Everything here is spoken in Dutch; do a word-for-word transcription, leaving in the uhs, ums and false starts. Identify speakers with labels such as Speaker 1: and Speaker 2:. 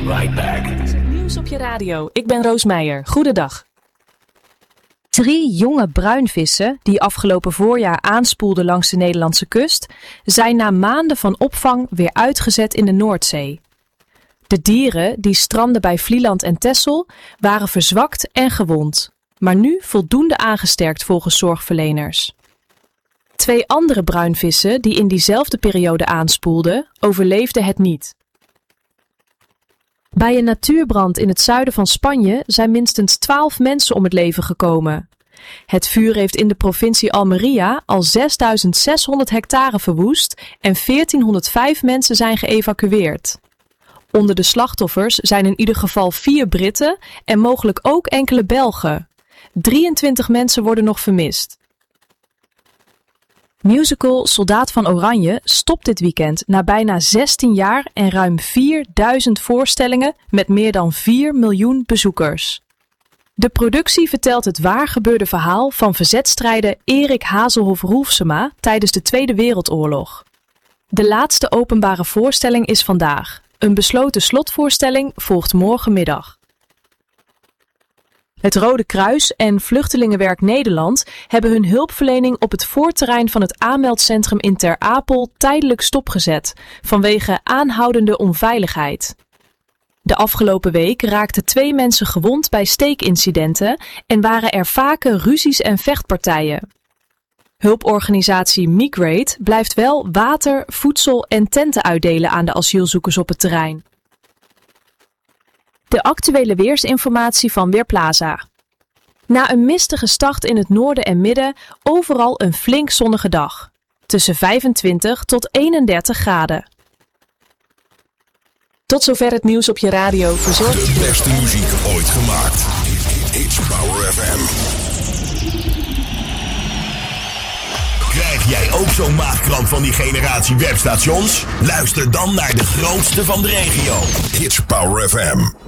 Speaker 1: right back.
Speaker 2: Nieuws op je radio. Ik ben Roos Meijer. Goedendag.
Speaker 3: Drie jonge bruinvissen, die afgelopen voorjaar aanspoelden langs de Nederlandse kust, zijn na maanden van opvang weer uitgezet in de Noordzee. De dieren, die strandden bij Vlieland en Texel, waren verzwakt en gewond, maar nu voldoende aangesterkt volgens zorgverleners. Twee andere bruinvissen, die in diezelfde periode aanspoelden, overleefden het niet. Bij een natuurbrand in het zuiden van Spanje zijn minstens twaalf mensen om het leven gekomen. Het vuur heeft in de provincie Almería al zesduizend zeshonderd hectare verwoest en veertienhonderdvijf mensen zijn geëvacueerd. Onder de slachtoffers zijn in ieder geval vier Britten en mogelijk ook enkele Belgen. drieëntwintig mensen worden nog vermist. Musical Soldaat van Oranje stopt dit weekend na bijna zestien jaar en ruim vierduizend voorstellingen met meer dan vier miljoen bezoekers. De productie vertelt het waar gebeurde verhaal van verzetstrijder Erik Hazelhoff-Roelfsema tijdens de Tweede Wereldoorlog. De laatste openbare voorstelling is vandaag. Een besloten slotvoorstelling volgt morgenmiddag. Het Rode Kruis en Vluchtelingenwerk Nederland hebben hun hulpverlening op het voorterrein van het aanmeldcentrum in Ter Apel tijdelijk stopgezet vanwege aanhoudende onveiligheid. De afgelopen week raakten twee mensen gewond bij steekincidenten en waren er vaker ruzies en vechtpartijen. Hulporganisatie Migrate blijft wel water, voedsel en tenten uitdelen aan de asielzoekers op het terrein. De actuele weersinformatie van Weerplaza. Na een mistige start in het noorden en midden, overal een flink zonnige dag. Tussen vijfentwintig tot eenendertig graden.
Speaker 2: Tot zover het nieuws op je radio. Verzorgd.
Speaker 1: De beste muziek ooit gemaakt. It's Power F M. Krijg jij ook zo'n maagkramp van die generatie webstations? Luister dan naar de grootste van de regio. It's Power F M.